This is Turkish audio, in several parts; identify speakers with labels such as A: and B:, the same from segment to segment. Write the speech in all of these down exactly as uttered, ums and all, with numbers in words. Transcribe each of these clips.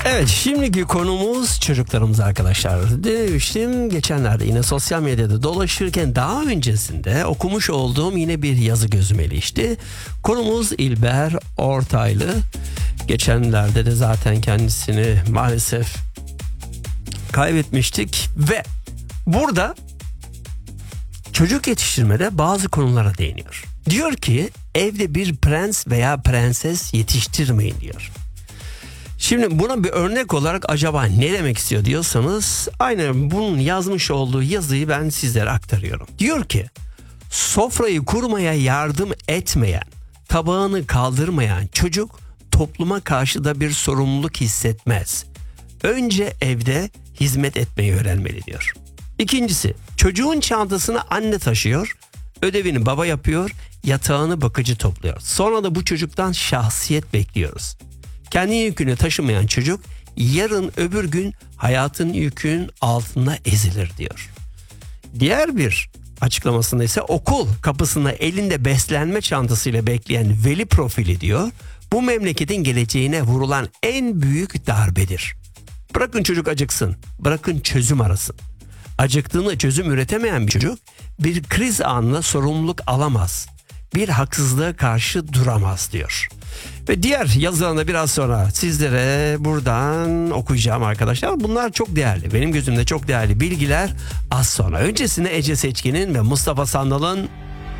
A: Evet, şimdiki konumuz çocuklarımız arkadaşlar. Demiştim geçenlerde yine sosyal medyada dolaşırken daha öncesinde okumuş olduğum yine bir yazı gözüme ilişti. Konumuz İlber Ortaylı. Geçenlerde de zaten kendisini maalesef kaybetmiştik ve burada çocuk yetiştirmede bazı konulara değiniyor. Diyor ki evde bir prens veya prenses yetiştirmeyin diyor. Şimdi buna bir örnek olarak acaba ne demek istiyor diyorsanız aynen bunun yazmış olduğu yazıyı ben sizlere aktarıyorum. Diyor ki sofrayı kurmaya yardım etmeyen, tabağını kaldırmayan çocuk topluma karşı da bir sorumluluk hissetmez. Önce evde hizmet etmeyi öğrenmeli diyor. İkincisi, çocuğun çantasını anne taşıyor, ödevini baba yapıyor, yatağını bakıcı topluyor. Sonra da bu çocuktan şahsiyet bekliyoruz. Kendi yükünü taşımayan çocuk yarın öbür gün hayatın yükünün altına ezilir diyor. Diğer bir açıklamasında ise okul kapısında elinde beslenme çantasıyla bekleyen veli profili diyor. Bu memleketin geleceğine vurulan en büyük darbedir. Bırakın çocuk acıksın, bırakın çözüm arasın. Acıktığında çözüm üretemeyen bir çocuk bir kriz anında sorumluluk alamaz. Bir haksızlığa karşı duramaz diyor. Ve diğer yazılarını biraz sonra sizlere buradan okuyacağım arkadaşlar. Bunlar çok değerli. Benim gözümde çok değerli bilgiler az sonra. Öncesinde Ece Seçkin'in ve Mustafa Sandal'ın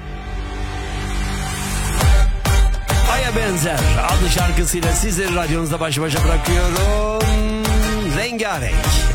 A: Aya Benzer adlı şarkısıyla sizleri radyonuzda baş başa bırakıyorum. Rengarenk.